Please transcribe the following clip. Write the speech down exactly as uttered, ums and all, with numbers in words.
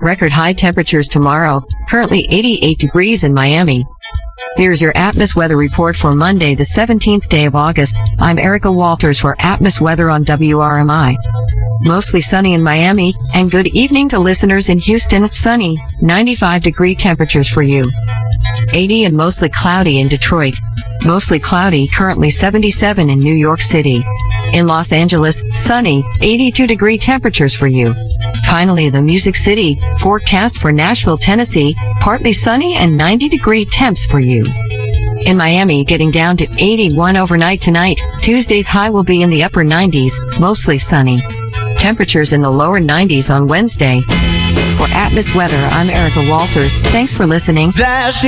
Record high temperatures tomorrow, currently eighty-eight degrees in Miami. Here's your Atmos weather report for Monday, the seventeenth day of August. I'm Erica Walters for Atmos Weather on W R M I. Mostly sunny in Miami, and good evening to listeners in Houston. It's sunny, ninety-five degree temperatures for you. eighty and mostly cloudy in Detroit. Mostly cloudy, currently seventy-seven in New York City. In Los Angeles, sunny, eighty-two degree temperatures for you. Finally, the Music City, forecast for Nashville, Tennessee, partly sunny and ninety degree temps for you. In Miami, getting down to eighty-one overnight tonight. Tuesday's high will be in the upper nineties, mostly sunny. Temperatures in the lower nineties on Wednesday. For Atmos Weather, I'm Erica Walters. Thanks for listening.